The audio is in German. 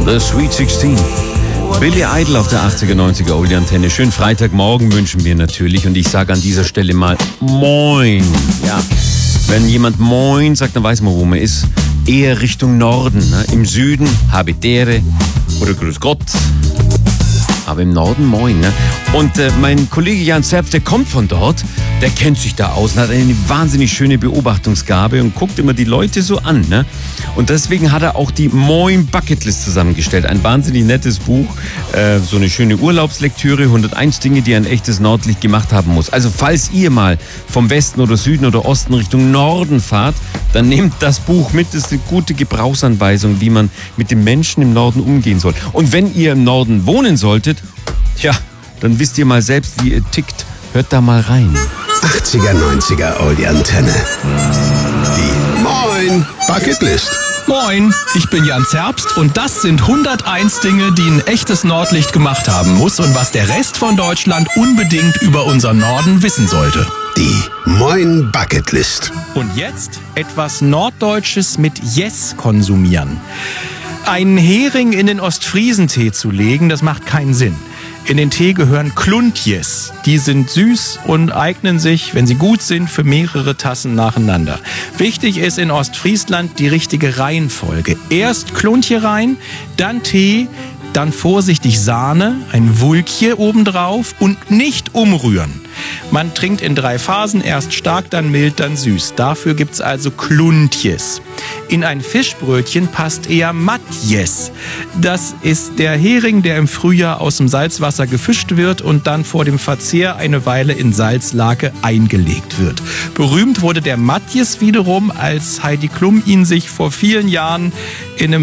The Sweet 16. Billy Idol auf der 80er, 90er Oldie Antenne. Schönen Freitagmorgen wünschen wir natürlich. Und ich sage an dieser Stelle mal Moin. Ja, wenn jemand Moin sagt, dann weiß man, wo man ist. Eher Richtung Norden. Ne? Im Süden Habitäre oder Grüß Gott. Aber im Norden Moin. Ne? Und mein Kollege Jan Zerbst, der kommt von dort. Der kennt sich da aus und hat eine wahnsinnig schöne Beobachtungsgabe und guckt immer die Leute so an. Ne? Und deswegen hat er auch die Moin Bucketlist zusammengestellt. Ein wahnsinnig nettes Buch, so eine schöne Urlaubslektüre, 101 Dinge, die ein echtes Nordlicht gemacht haben muss. Also falls ihr mal vom Westen oder Süden oder Osten Richtung Norden fahrt, dann nehmt das Buch mit. Das ist eine gute Gebrauchsanweisung, wie man mit den Menschen im Norden umgehen soll. Und wenn ihr im Norden wohnen solltet, tja, dann wisst ihr mal selbst, wie ihr tickt. Hört da mal rein. 80er, 90er Oldie Antenne. Die Moin Bucketlist. Moin, ich bin Jan Zerbst und das sind 101 Dinge, die ein echtes Nordlicht gemacht haben muss und was der Rest von Deutschland unbedingt über unseren Norden wissen sollte. Die Moin Bucketlist. Und jetzt etwas Norddeutsches mit Yes konsumieren. Einen Hering in den Ostfriesentee zu legen, das macht keinen Sinn. In den Tee gehören Kluntjes. Die sind süß und eignen sich, wenn sie gut sind, für mehrere Tassen nacheinander. Wichtig ist in Ostfriesland die richtige Reihenfolge. Erst Kluntje rein, dann Tee, dann vorsichtig Sahne, ein Wulkje obendrauf und nicht umrühren. Man trinkt in 3 Phasen, erst stark, dann mild, dann süß. Dafür gibt's also Kluntjes. In ein Fischbrötchen passt eher Matjes. Das ist der Hering, der im Frühjahr aus dem Salzwasser gefischt wird und dann vor dem Verzehr eine Weile in Salzlake eingelegt wird. Berühmt wurde der Matjes wiederum, als Heidi Klum ihn sich vor vielen Jahren in einem